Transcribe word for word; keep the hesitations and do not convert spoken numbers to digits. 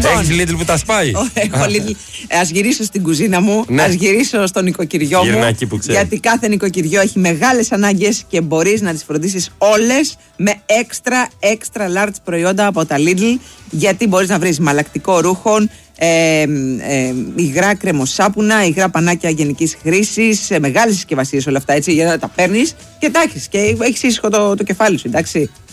Έχεις Lidl που τα σπάει. Έχω Lidl. Ας γυρίσω στην κουζίνα μου, ναι. ας γυρίσω στο νοικοκυριό μου. Γιατί κάθε νοικοκυριό έχει μεγάλες ανάγκες και μπορείς να τις φροντίσεις όλες με extra, extra large προϊόντα από τα Lidl. Γιατί μπορείς να βρεις μαλακτικό ρούχων, ε, ε, υγρά κρεμοσάπουνα, υγρά πανάκια γενικής χρήσης, ε, μεγάλες συσκευασίες όλα αυτά έτσι, για να τα παίρνεις και τα έχεις και έχεις ήσυχο το, το κεφάλι σου, εντάξει.